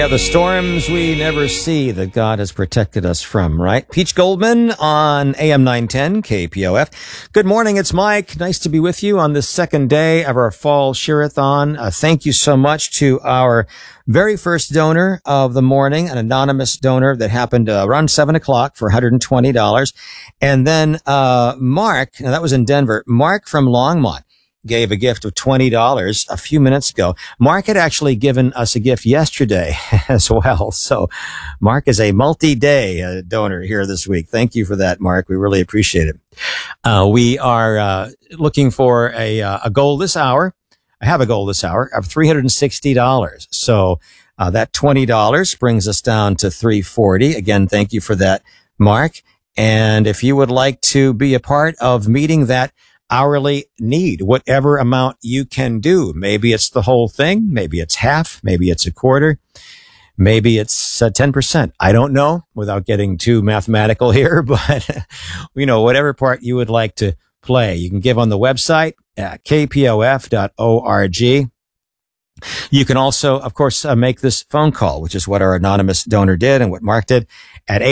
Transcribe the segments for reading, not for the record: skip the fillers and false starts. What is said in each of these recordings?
Yeah, the storms we never see that God has protected us from, right? Peach Goldman on AM 910 KPOF. Good morning, it's Mike. Nice to be with you on this second day of our fall Share-a-thon. Thank you so much to our very first donor of the morning, an anonymous donor that happened around 7 o'clock for $120. And then Mark, now that was in Denver, Mark from Longmont gave a gift of $20 a few minutes ago. Mark had actually given us a gift yesterday as well. So Mark is a multi-day donor here this week. Thank you for that, Mark. We really appreciate it. We are looking for a goal this hour. I have a goal this hour of $360. So that $20 brings us down to $340. Again, thank you for that, Mark. And if you would like to be a part of meeting that hourly need, whatever amount you can do. Maybe it's the whole thing. Maybe it's half. Maybe it's a quarter. Maybe it's 10%. I don't know without getting too mathematical here, but whatever part you would like to play, you can give on the website at kpof.org. You can also, of course, make this phone call, which is what our anonymous donor did and what Mark did, at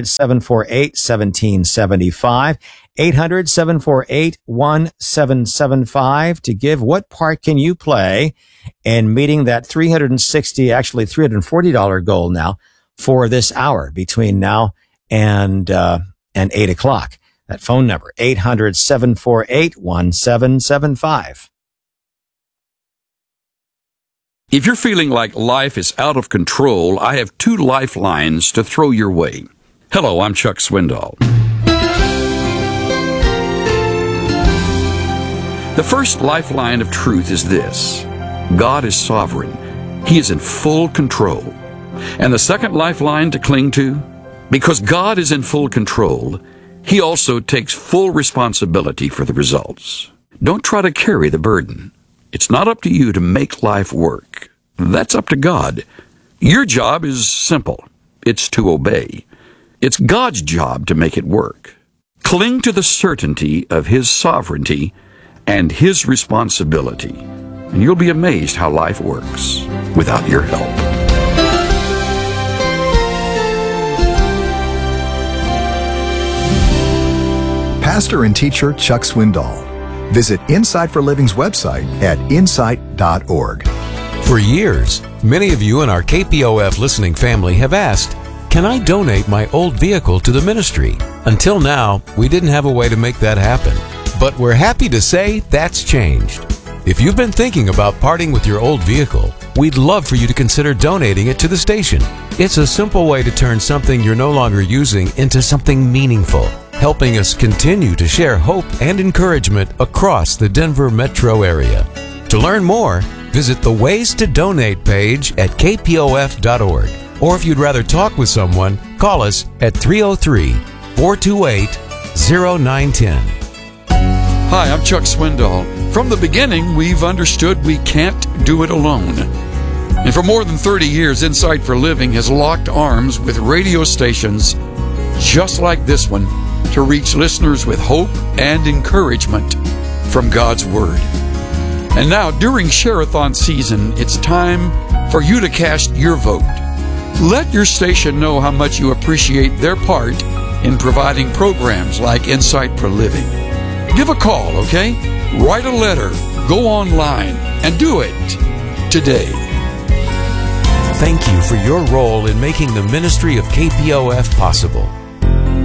800-748-1775, 800-748-1775 to give. What part can you play in meeting that $340 goal now for this hour between now and 8 o'clock? That phone number, 800-748-1775. If you're feeling like life is out of control, I have two lifelines to throw your way. Hello, I'm Chuck Swindoll. The first lifeline of truth is this: God is sovereign. He is in full control. And the second lifeline to cling to: because God is in full control, He also takes full responsibility for the results. Don't try to carry the burden. It's not up to you to make life work. That's up to God. Your job is simple. It's to obey. It's God's job to make it work. Cling to the certainty of His sovereignty and His responsibility, and you'll be amazed how life works without your help. Pastor and teacher Chuck Swindoll. Visit Insight for Living's website at insight.org. For years, many of you in our KPOF listening family have asked, can I donate my old vehicle to the ministry? Until now, we didn't have a way to make that happen. But we're happy to say that's changed. If you've been thinking about parting with your old vehicle, we'd love for you to consider donating it to the station. It's a simple way to turn something you're no longer using into something meaningful, helping us continue to share hope and encouragement across the Denver metro area. To learn more, visit the Ways to Donate page at kpof.org. Or if you'd rather talk with someone, call us at 303-428-0910. Hi, I'm Chuck Swindoll. From the beginning, we've understood we can't do it alone. And for more than 30 years, Insight for Living has locked arms with radio stations just like this one to reach listeners with hope and encouragement from God's Word. And now, during Share-a-thon season, it's time for you to cast your vote. Let your station know how much you appreciate their part in providing programs like Insight for Living. Give a call, okay? Write a letter, go online, and do it today. Thank you for your role in making the ministry of KPOF possible.